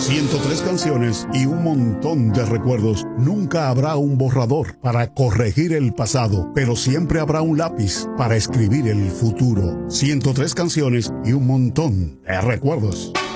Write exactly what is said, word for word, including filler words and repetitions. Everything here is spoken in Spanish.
ciento tres canciones y un montón de recuerdos. Nunca habrá un borrador para corregir el pasado, pero siempre habrá un lápiz para escribir el futuro. ciento tres canciones y un montón de recuerdos.